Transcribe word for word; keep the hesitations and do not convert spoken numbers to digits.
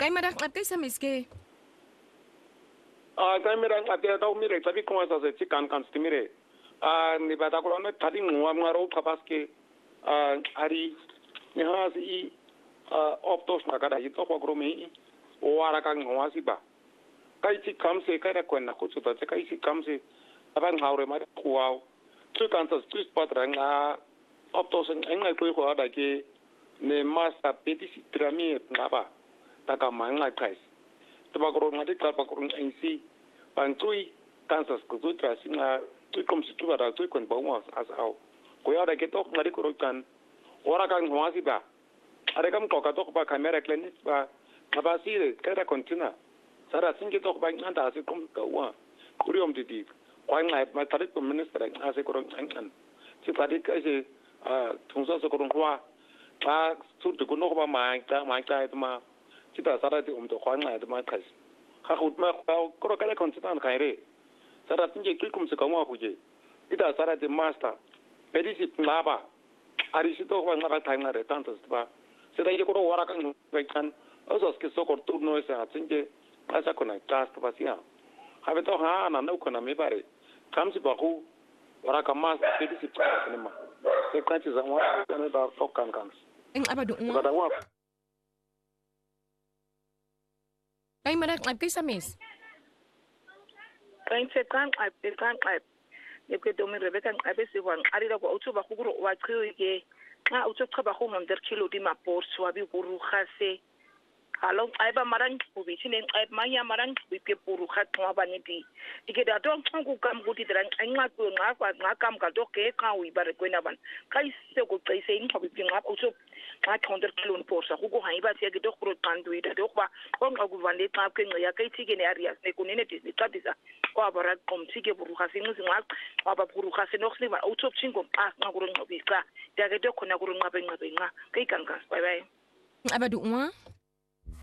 Ay mara ngapke samiske. Ah kay mira ngapke taw mire tabi ko sa se kan kan stimire. Ah ni bata ko na tadi ngwa ngaro papaske ah ari ni hasi ah optos na kada ito ko gromi o ara kan ngwa si ba. Kai si kamse kai ra kwen na ko chuta kai si kamse abang haure ma kuao. Tu kan sa street patrang a optos ngai ko ko ada ke ne masa petisi trami ngaba taka manga kais taba ko ngade ka pa ko nsi pantui kansas ko tu trasinga tu kom si tu bara tu kon bawa as au ko ya da ke to ngade ko kan ora kan ngwasi ba are kam ko ka to ba kamera clinic ba ba si ka da kontina sara singe to ba nganda as kom ka wa kuriom didi ko ngai ma tare ko minister as ko ngan si tadi ka se tungsa so ko wa ba su de ko no ba ma ta ma ta ma kita sara di umto kwan ngai ma khas ha khut ma ko ka le konsitan kai re sara tinje ki kum se ka ma huje kita sara di master pedisi ngaba ari si to ba ngaba tai ngare tantos ba se dai ko wara kan ba kan osos ke so ko tu no se tinje asa ko na task ba sia ha be to ha na no ko na me bare kam si ba ku wara ka mas pedisi pa ne ma se kan ti za wa ne da to kan kan Ang abado uma. Ay mara ngapke samis. Kain se kan ai pe kan ai. Ne ke domi Rebecca ngabe se wan ari da ko uthu ba khuguro wa khiwe ke. Nga uthu khaba khu one hundred kilo di ma por swa bi buru khase. Halong ai ba marang ku bi sinen ai manya marang bi pe buru khat twa ba ni di. Ike da to ku kam ku di dran ai nga ku nga kwa nga kam ka to ke ka wi ba re kwena ban. Kai se ko tsai se ngwa bi nga uthu ka one hundred kilo por sa ku go ha iba se ke do khuro tandu ida do ba ko nga ku vande ka ke nga kai tike ne areas ne ku ne ne di tadisa ko abara kom tike buru khase ngi nga wa ba buru khase no khse ba uthu chingo pa nga ku ro ngobi ka da ke do khona ku ro ngabe ngabe nga kai kan ka bye bye Abado uma.